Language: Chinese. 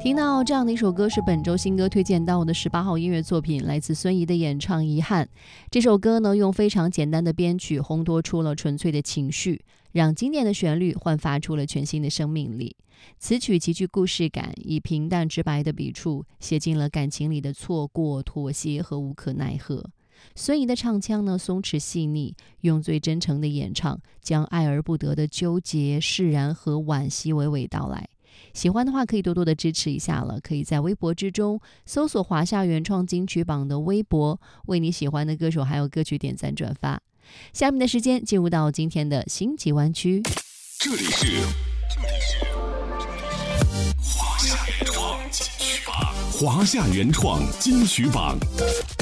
听到这样的一首歌是本周新歌推荐到的18号音乐作品，来自孙怡的演唱《遗憾》。这首歌呢，用非常简单的编曲烘托出了纯粹的情绪，让经典的旋律焕发出了全新的生命力。词曲极具故事感，以平淡直白的笔触写进了感情里的错过、妥协和无可奈何。孙怡的唱腔呢，松弛细腻，用最真诚的演唱，将爱而不得的纠结、释然和惋惜娓娓道来。喜欢的话可以多多的支持一下了，可以在微博之中搜索华夏原创金曲榜的微博，为你喜欢的歌手还有歌曲点赞转发。下面的时间进入到今天的星际湾区， 这里是华夏原创金曲榜，华夏原创金曲榜。